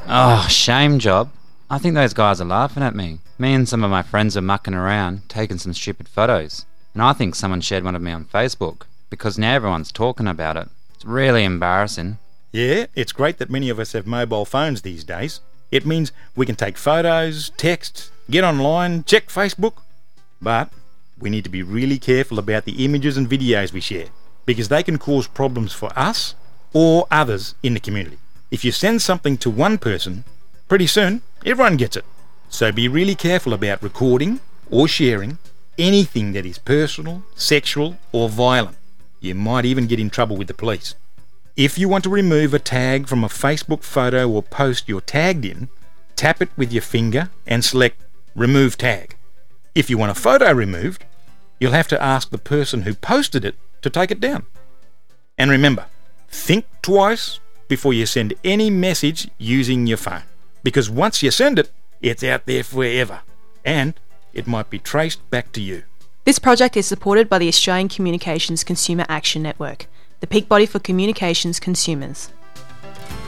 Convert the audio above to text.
Oh, shame job. I think those guys are laughing at me. Me and some of my friends are mucking around, taking some stupid photos. And I think someone shared one of me on Facebook, because now everyone's talking about it. It's really embarrassing. Yeah, it's great that many of us have mobile phones these days. It means we can take photos, text, get online, check Facebook. But we need to be really careful about the images and videos we share, because they can cause problems for us or others in the community. If you send something to one person, pretty soon everyone gets it. So be really careful about recording or sharing anything that is personal, sexual or violent. You might even get in trouble with the police. If you want to remove a tag from a Facebook photo or post you're tagged in, tap it with your finger and select Remove Tag. If you want a photo removed, you'll have to ask the person who posted it to take it down. And remember, think twice before you send any message using your phone, because once you send it, it's out there forever, and it might be traced back to you. This project is supported by the Australian Communications Consumer Action Network, the peak body for communications consumers.